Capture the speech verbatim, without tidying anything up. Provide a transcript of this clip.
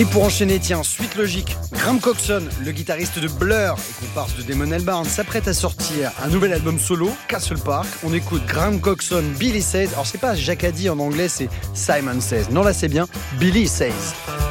Et pour enchaîner, tiens, suite logique, Graham Coxon, le guitariste de Blur et comparse de Damon Albarn, s'apprête à sortir un nouvel album solo, Castle Park. On écoute Graham Coxon, Billy Says. Alors c'est pas Jacques Addy en anglais, c'est Simon Says. Non, là c'est bien Billy Says.